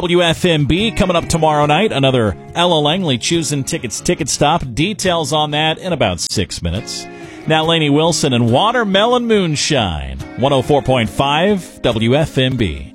WFMB coming up tomorrow night. Another Ella Langley Choosing Tickets ticket stop. Details on that in about 6 minutes. Now Lainey Wilson and Watermelon Moonshine. 104.5 WFMB.